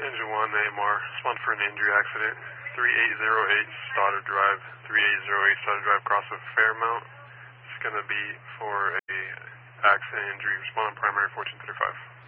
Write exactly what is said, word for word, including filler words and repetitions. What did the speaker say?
Engine one, A M R, respond for an injury accident, three eight zero eight Stoddard Drive, three eight zero eight Stoddard Drive, cross of Fairmount. It's going to be for a accident injury, respond on primary fourteen thirty-five.